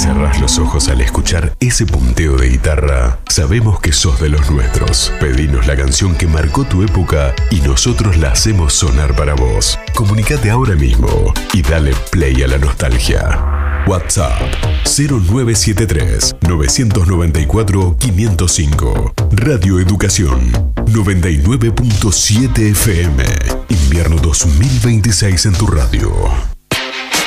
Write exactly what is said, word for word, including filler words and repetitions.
cerrás los ojos al escuchar ese punteo de guitarra, sabemos que sos de los nuestros. Pedinos la canción que marcó tu época y nosotros la hacemos sonar para vos. Comunicate ahora mismo y dale play a la nostalgia. WhatsApp cero nueve siete tres, nueve nueve cuatro, cinco cero cinco. Radio Educación noventa y nueve punto siete F M. Invierno dos mil veintiséis en tu radio.